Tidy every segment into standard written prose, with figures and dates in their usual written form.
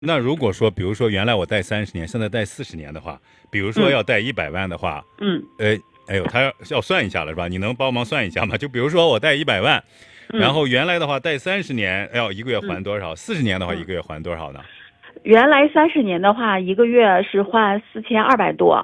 那如果说，比如说原来我贷30年，现在贷40年的话，比如说要贷100万的话，哎呦，他要算一下了是吧？你能帮忙算一下吗？就比如说我贷100万，然后原来的话贷30年，要一个月还多少？40年的话一个月还多少呢？ 原来30年的话，一个月是换4200多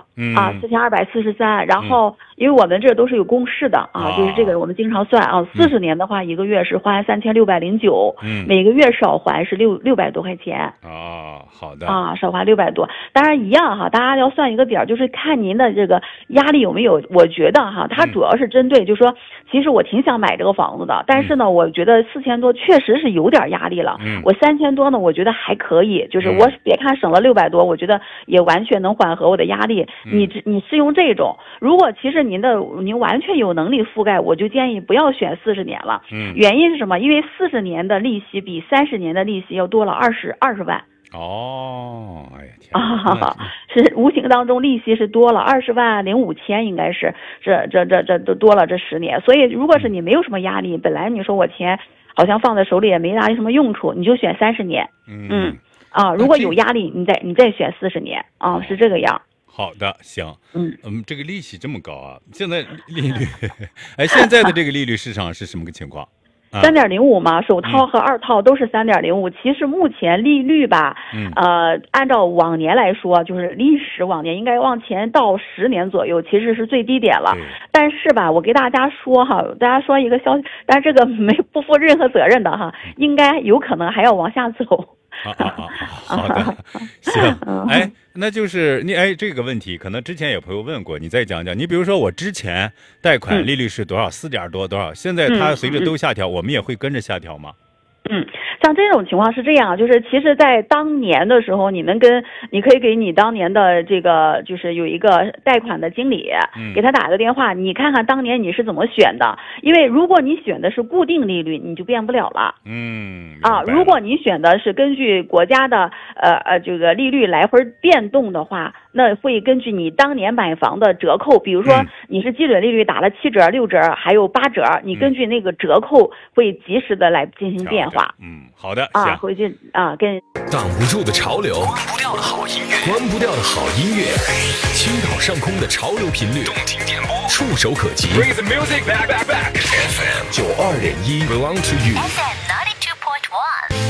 ，4243。然后，因为我们这都是有公式的啊，就是这个我们经常算啊。40年的话，一个月是还3609，每个月少还是600多块钱。 哦，好的。 少还600多。当然一样哈，大家要算一个点儿，就是看您的这个压力有没有。我觉得哈，它主要是针对，就是说，其实我挺想买这个房子的，但是呢，我觉得4000多确实是有点压力了。我3000多呢，我觉得还可以，就是我别看省了600多，我觉得也完全能缓和我的压力。你是用这种，如果其实您完全有能力覆盖，我就建议不要选40年了。原因是什么？因为40年的利息比30年的利息要多了20万。 哦，哎呀天是无形当中利息是多了20万零5千，应该是这都多了这10年。所以如果是你没有什么压力，本来你说我钱好像放在手里也没啥什么用处，你就选30年。如果有压力，你再选40年啊，是这个样。 好的，行。这个利息这么高啊！现在利率，现在的这个利率市场是什么个情况 ？3.05嘛，首套和二套都是3.05。其实目前利率吧，按照往年来说，就是历史往年应该往前到10年左右，其实是最低点了。但是吧，我给大家说哈，大家说一个消息，但这个不负任何责任的哈，应该有可能还要往下走。 好的，行。那就是这个问题，可能之前有朋友问过，你再讲讲。你比如说我之前贷款利率是多少，4点多少，现在它随着都下调，我们也会跟着下调吗？ 像这种情况是这样，就是其实在当年的时候，你可以给你当年的这个就是有一个贷款的经理，给他打个电话，你看看当年你是怎么选的。因为如果你选的是固定利率，你就变不了了。如果你选的是根据国家的这个利率来回变动的话，那会根据你当年买房的折扣，比如说你是基准利率打了7折、6折，还有8折，你根据那个折扣会及时的来进行变化。 好的， 回去跟挡不住的潮流，关不掉的好音乐，关不掉的好音乐，青岛上空的潮流频率，动听点播，触手可及。Bring the music back. FM 92.1 belong to you. FM 92.1